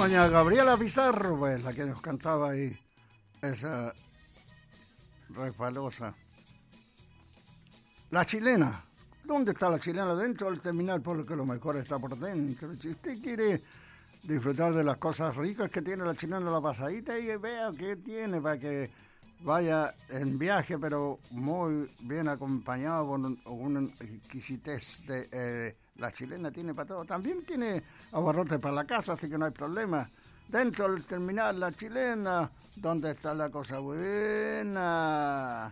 Doña Gabriela Pizarro, pues, la que nos cantaba ahí, esa refalosa. La chilena. ¿Dónde está la chilena? Dentro del terminal, porque lo mejor está por dentro. Si usted quiere disfrutar de las cosas ricas que tiene la chilena, la pasadita, y vea qué tiene para que vaya en viaje, pero muy bien acompañado con una exquisitez de... la chilena tiene para todo. También tiene abarrotes para la casa, así que no hay problema. Dentro del terminal, la chilena, ¿dónde está la cosa buena?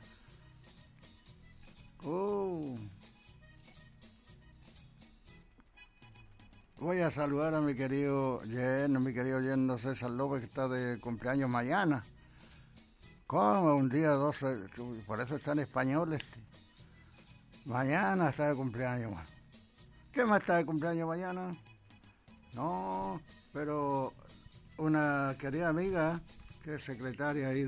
Voy a saludar a mi querido yerno César López, que está de cumpleaños mañana. ¿Cómo? Un día 12, por eso está en español este. Mañana está de cumpleaños. ¿Qué más está de cumpleaños mañana? No, pero una querida amiga, que es secretaria ahí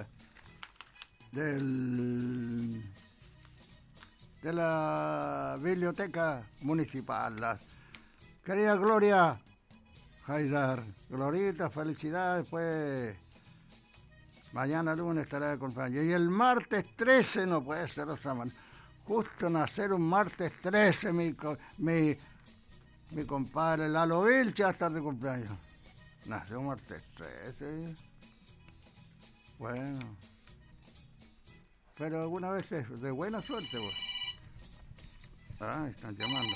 de la biblioteca municipal, la querida Gloria Haidar. Glorita, felicidades, pues. Mañana lunes estará de cumpleaños. Y el martes 13 no puede ser otra manera. Justo nacer un martes 13, mi compadre Lalo Vilcha va a estar de cumpleaños. Nació un martes 13. Bueno. Pero alguna vez es de buena suerte, vos. Ah, están llamando.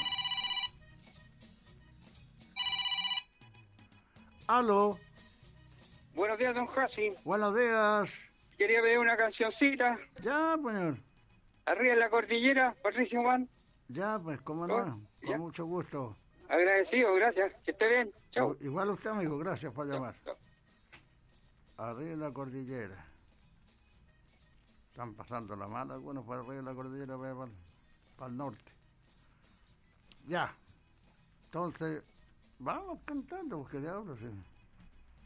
Aló. Buenos días, don Jassi. Buenos días. Quería pedir una cancioncita. Ya, señor. Arriba en la cordillera, Patricio Juan. Ya, pues, cómo no. Con mucho gusto. Agradecido, gracias. Que esté bien. Chao. Igual usted, amigo. Gracias por llamar. Chau. Arriba en la cordillera. Están pasando la mala algunos para arriba de la cordillera, para el norte. Ya. Entonces, vamos cantando, porque diablos. Sí.